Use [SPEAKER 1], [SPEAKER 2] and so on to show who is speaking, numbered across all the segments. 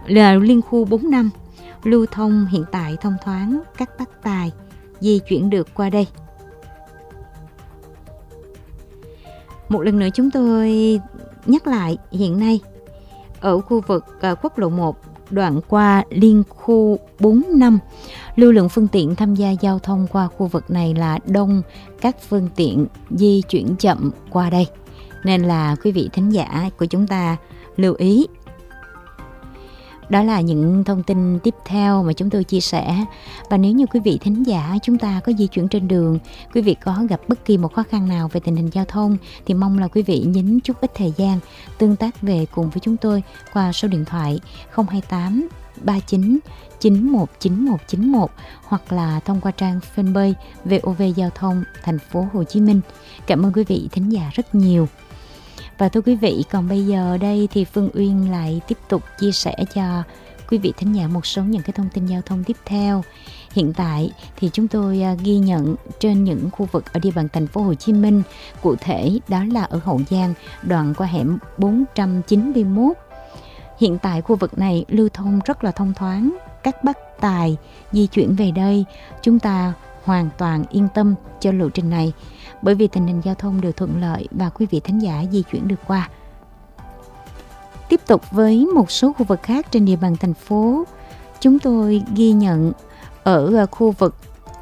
[SPEAKER 1] là liên khu 4 năm, lưu thông hiện tại thông thoáng, các bác tài di chuyển được qua đây. Một lần nữa chúng tôi nhắc lại, hiện nay ở khu vực quốc lộ 1 đoạn qua liên khu 4 năm, lưu lượng phương tiện tham gia giao thông qua khu vực này là đông, các phương tiện di chuyển chậm qua đây. Nên là quý vị thính giả của chúng ta lưu ý. Đó là những thông tin tiếp theo mà chúng tôi chia sẻ. Và nếu như quý vị thính giả chúng ta có di chuyển trên đường, quý vị có gặp bất kỳ một khó khăn nào về tình hình giao thông, thì mong là quý vị nhấn chút ít thời gian tương tác về cùng với chúng tôi qua số điện thoại 028 39 91 9191 hoặc là thông qua trang fanpage VOV Giao thông Thành phố Hồ Chí Minh. Cảm ơn quý vị thính giả rất nhiều. Và thưa quý vị, còn bây giờ đây thì Phương Uyên lại tiếp tục chia sẻ cho quý vị thính giả một số những cái thông tin giao thông tiếp theo. Hiện tại thì chúng tôi ghi nhận trên những khu vực ở địa bàn Thành phố Hồ Chí Minh, cụ thể đó là ở Hậu Giang, đoạn qua hẻm 491. Hiện tại khu vực này lưu thông rất là thông thoáng, các bác tài di chuyển về đây, chúng ta hoàn toàn yên tâm cho lộ trình này, bởi vì tình hình giao thông đều thuận lợi và quý vị thính giả di chuyển được qua. Tiếp tục với một số khu vực khác trên địa bàn thành phố, chúng tôi ghi nhận ở khu vực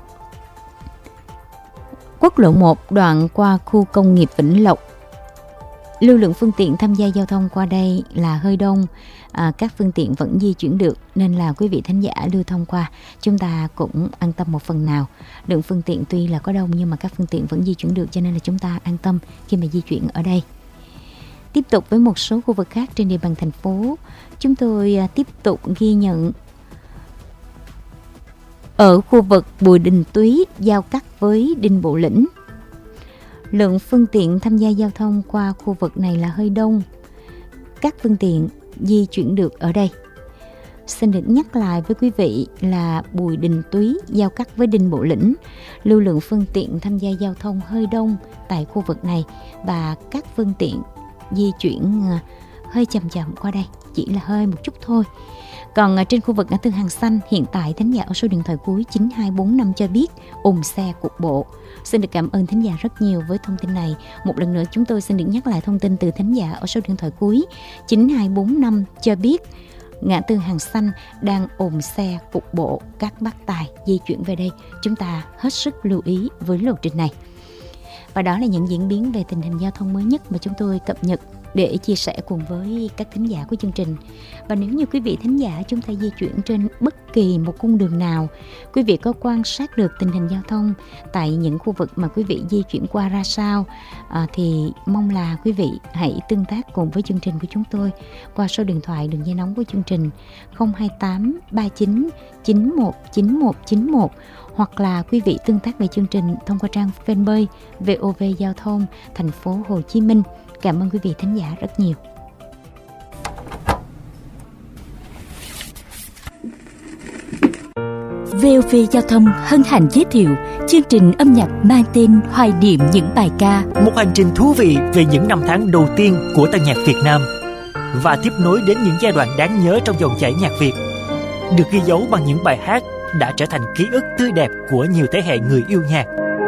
[SPEAKER 1] quốc lộ 1 đoạn qua khu công nghiệp Vĩnh Lộc. Lưu lượng phương tiện tham gia giao thông qua đây là hơi đông, các phương tiện vẫn di chuyển được, nên là quý vị thính giả lưu thông qua chúng ta cũng an tâm một phần nào. Lượng phương tiện tuy là có đông nhưng mà các phương tiện vẫn di chuyển được, cho nên là chúng ta an tâm khi mà di chuyển ở đây. Tiếp tục với một số khu vực khác trên địa bàn thành phố, chúng tôi tiếp tục ghi nhận ở khu vực Bùi Đình Túy giao cắt với Đinh Bộ Lĩnh. Lượng phương tiện tham gia giao thông qua khu vực này là hơi đông, các phương tiện di chuyển được ở đây. Xin được nhắc lại với quý vị là Bùi Đình Túy giao cắt với Đinh Bộ Lĩnh, lưu lượng phương tiện tham gia giao thông hơi đông tại khu vực này và các phương tiện di chuyển hơi chậm chậm qua đây, chỉ là hơi một chút thôi. Còn trên khu vực ngã tư Hàng Xanh, hiện tại thính giả ở số điện thoại cuối 9245 cho biết ùn xe cục bộ. Xin được cảm ơn thính giả rất nhiều với thông tin này. Một lần nữa chúng tôi xin được nhắc lại thông tin từ thính giả ở số điện thoại cuối 9245 cho biết ngã tư Hàng Xanh đang ùn xe cục bộ, các bác tài di chuyển về đây. Chúng ta hết sức lưu ý với lộ trình này. Và đó là những diễn biến về tình hình giao thông mới nhất mà chúng tôi cập nhật để chia sẻ cùng với các thính giả của chương trình. Và nếu như quý vị thính giả chúng ta di chuyển trên bất kỳ một cung đường nào, quý vị có quan sát được tình hình giao thông tại những khu vực mà quý vị di chuyển qua ra sao, thì mong là quý vị hãy tương tác cùng với chương trình của chúng tôi qua số điện thoại đường dây nóng của chương trình 028 39 91 9191, hoặc là quý vị tương tác về chương trình thông qua trang fanpage VOV Giao thông Thành phố Hồ Chí Minh. Cảm ơn quý vị thính giả rất nhiều.
[SPEAKER 2] VOV Giao thông hân hạnh giới thiệu chương trình âm nhạc mang tên Hoài niệm những bài ca,
[SPEAKER 3] một hành trình thú vị về những năm tháng đầu tiên của tân nhạc Việt Nam và tiếp nối đến những giai đoạn đáng nhớ trong dòng chảy nhạc Việt, được ghi dấu bằng những bài hát đã trở thành ký ức tươi đẹp của nhiều thế hệ người yêu nhạc.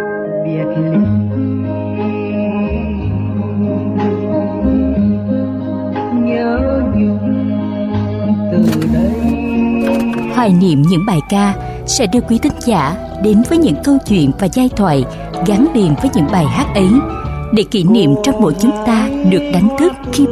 [SPEAKER 2] Hoài niệm những bài ca sẽ đưa quý thính giả đến với những câu chuyện và giai thoại gắn liền với những bài hát ấy, để kỷ niệm trong mỗi chúng ta được đánh thức khi